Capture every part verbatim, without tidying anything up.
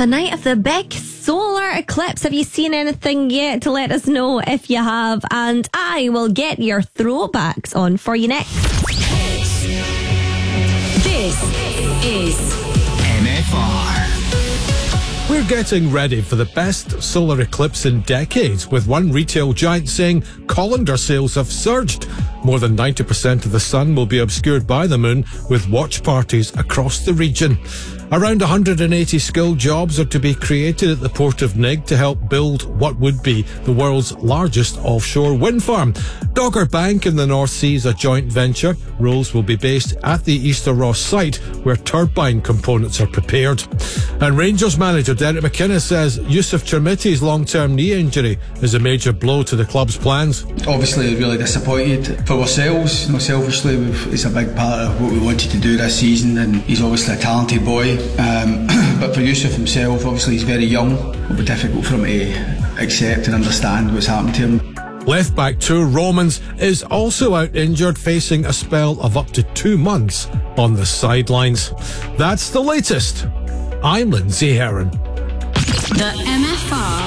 the night of the big solar eclipse. Have you seen anything yet? To let us know if you have, and I will get your throwbacks on for you next. This is M F R. We're getting ready for the best solar eclipse in decades, with one retail giant saying colander sales have surged. More than ninety percent of the sun will be obscured by the moon, with watch parties across the region. Around one hundred eighty skilled jobs are to be created at the port of Nigg to help build what would be the world's largest offshore wind farm. Dogger Bank in the North Sea is a joint venture. Roles will be based at the Easter Ross site, where turbine components are prepared. And Rangers manager Derek McInnes says Yusuf Chermiti's long-term knee injury is a major blow to the club's plans. Obviously really disappointed for ourselves. You know, selfishly, we've, it's a big part of what we wanted to do this season, and he's obviously a talented boy. Um, but for Yusuf himself, obviously he's very young. It'll be difficult for him to accept and understand what's happened to him. Left back two Romans is also out injured, facing a spell of up to two months on the sidelines. That's the latest. I'm Lindsay Heron. The M F R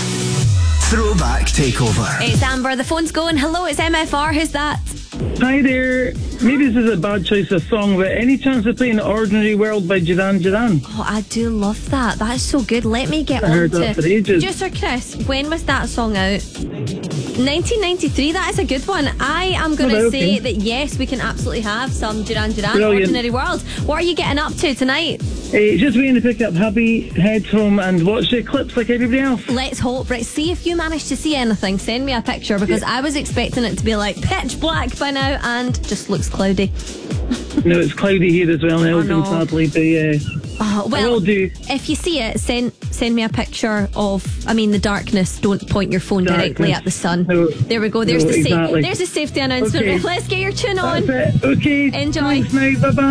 Throwback Takeover. It's Amber. The phone's going. Hello, it's M F R. Who's that? Hi there. Maybe this is a bad choice of song, but any chance of playing Ordinary World by Duran Duran? Oh, I do love that. That's so good. Let me get I on heard to that for ages. Producer Chris, when was that song out? nineteen ninety-three. That is a good one. I am going to Oh, say okay. that yes, we can absolutely have some Duran Duran. Brilliant. Ordinary World. What are you getting up to tonight? Uh, just waiting to pick up hubby, head home and watch the eclipse like everybody else. Let's hope. Right, see if you managed to see anything. Send me a picture, because I was expecting it to be like pitch black by now and just looks cloudy. No, it's cloudy here as well in Elgin, no. sadly, but yeah. Oh, I well, will do. if you see it, send send me a picture of, I mean, the darkness. Don't point your phone directly Darkness. at the sun. No. There we go. There's No, the sa- exactly. there's the safety announcement. Okay. Let's get your tune on. That's it. Okay. Enjoy. Thanks now. Bye-bye.